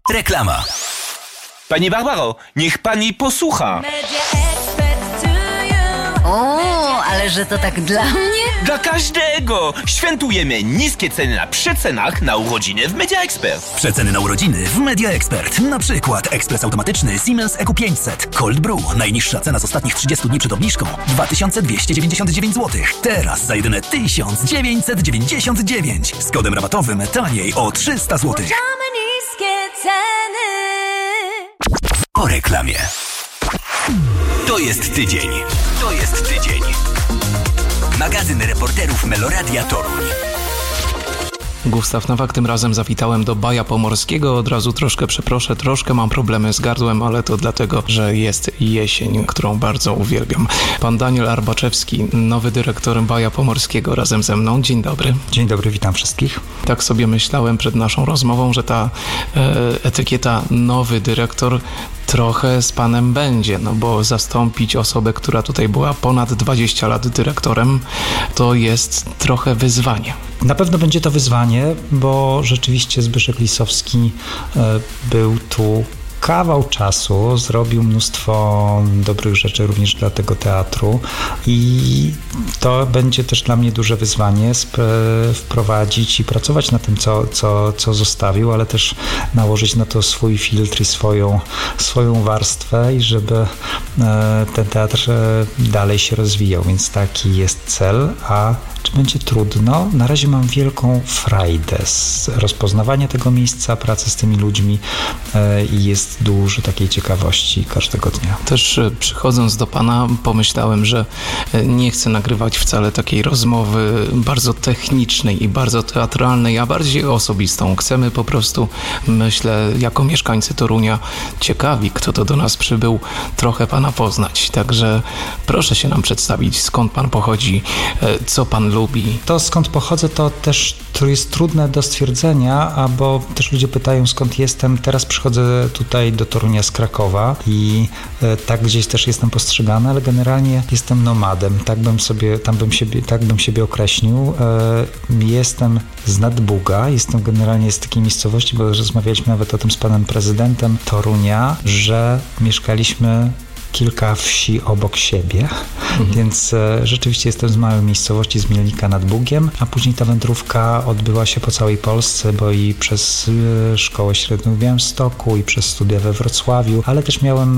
Reklama. Pani Barbaro, niech pani posłucha. O, ale że to tak dla mnie? Dla każdego! Świętujemy niskie ceny na przecenach na urodziny w Media Expert. Przeceny na urodziny w Media Expert. Na przykład ekspres automatyczny Siemens EQ500 Cold Brew. Najniższa cena z ostatnich 30 dni przed obniżką 2299 zł. Teraz za jedyne 1999. Z kodem rabatowym taniej o 300 zł. Niskie ceny. Po reklamie. To jest tydzień. To jest tydzień. Magazyn reporterów Meloradia Toruń. Gustaw Nowak, tym razem zawitałem do Baja Pomorskiego. Od razu troszkę przeproszę, troszkę mam problemy z gardłem, ale to dlatego, że jest jesień, którą bardzo uwielbiam. Pan Daniel Arbaczewski, nowy dyrektor Baja Pomorskiego, razem ze mną. Dzień dobry. Dzień dobry, witam wszystkich. Tak sobie myślałem przed naszą rozmową, że ta etykieta nowy dyrektor trochę z panem będzie, no bo zastąpić osobę, która tutaj była ponad 20 lat dyrektorem, to jest trochę wyzwanie. Na pewno będzie to wyzwanie, bo rzeczywiście Zbyszek Lisowski był tu kawał czasu, zrobił mnóstwo dobrych rzeczy również dla tego teatru i to będzie też dla mnie duże wyzwanie wprowadzić i pracować na tym, co zostawił, ale też nałożyć na to swój filtr i swoją warstwę i żeby ten teatr dalej się rozwijał, więc taki jest cel. A czy będzie trudno? Na razie mam wielką frajdę z rozpoznawania tego miejsca, pracy z tymi ludźmi i jest dużo takiej ciekawości każdego dnia. Też przychodząc do pana pomyślałem, że nie chcę nagrywać wcale takiej rozmowy bardzo technicznej i bardzo teatralnej, a bardziej osobistą. Chcemy po prostu, myślę, jako mieszkańcy Torunia, ciekawi, kto to do nas przybył, trochę pana poznać. Także proszę się nam przedstawić, skąd pan pochodzi, co pan lubi. To, skąd pochodzę, to też jest trudne do stwierdzenia, bo też ludzie pytają, skąd jestem. Teraz przychodzę tutaj do Torunia z Krakowa i tak gdzieś też jestem postrzegany, ale generalnie jestem nomadem. Tak bym siebie określił. Jestem z Nadbuga, jestem generalnie z takiej miejscowości, bo rozmawialiśmy nawet o tym z panem prezydentem Torunia, że mieszkaliśmy kilka wsi obok siebie, więc rzeczywiście jestem z małej miejscowości, z Mielnika nad Bugiem, a później ta wędrówka odbyła się po całej Polsce, bo i przez szkołę średnią w Białymstoku i przez studia we Wrocławiu, ale też miałem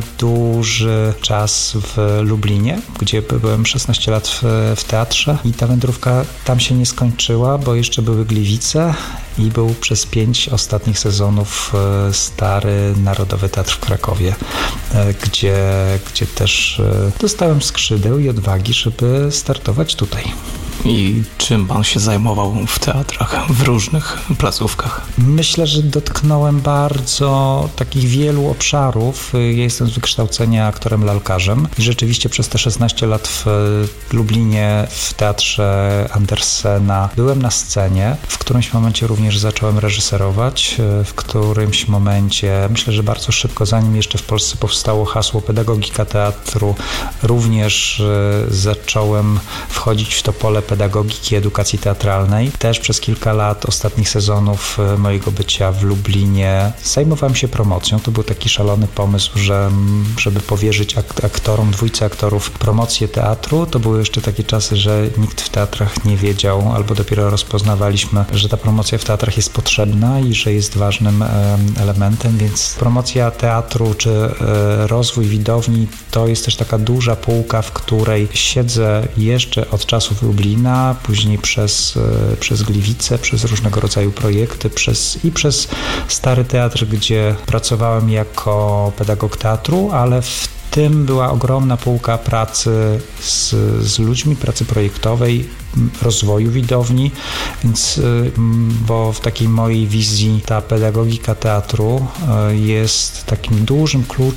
duży czas w Lublinie, gdzie byłem 16 lat w teatrze i ta wędrówka tam się nie skończyła, bo jeszcze były Gliwice i był przez 5 ostatnich sezonów Stary Narodowy Teatr w Krakowie, gdzie też dostałem skrzydeł i odwagi, żeby startować tutaj. I czym pan się zajmował w teatrach, w różnych placówkach? Myślę, że dotknąłem bardzo takich wielu obszarów. Ja jestem z wykształcenia aktorem lalkarzem i rzeczywiście przez te 16 lat w Lublinie w teatrze Andersena byłem na scenie. W którymś momencie również zacząłem reżyserować. W którymś momencie, myślę, że bardzo szybko, zanim jeszcze w Polsce powstało hasło pedagogika teatru, również zacząłem wchodzić w to pole pedagogiki, edukacji teatralnej. Też przez kilka lat ostatnich sezonów mojego bycia w Lublinie zajmowałem się promocją. To był taki szalony pomysł, żeby powierzyć dwójce aktorów promocję teatru. To były jeszcze takie czasy, że nikt w teatrach nie wiedział, albo dopiero rozpoznawaliśmy, że ta promocja w teatrach jest potrzebna i że jest ważnym elementem, więc promocja teatru czy rozwój widowni to jest też taka duża półka, w której siedzę jeszcze od czasów Lublina, później przez Gliwice, przez różnego rodzaju projekty przez Stary Teatr, gdzie pracowałem jako pedagog teatru, ale w tym była ogromna półka pracy z ludźmi, pracy projektowej, rozwoju widowni, więc bo w takiej mojej wizji ta pedagogika teatru jest takim dużym